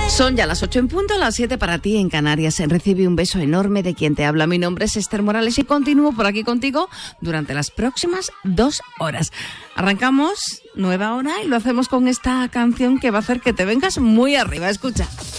Son ya las 8 en punto, las 7 para ti en Canarias. Recibe un beso enorme de quien te habla. Mi nombre es Esther Morales y continúo por aquí contigo durante las próximas 2 horas. Arrancamos nueva hora y lo hacemos con esta canción que va a hacer que te vengas muy arriba. Escucha.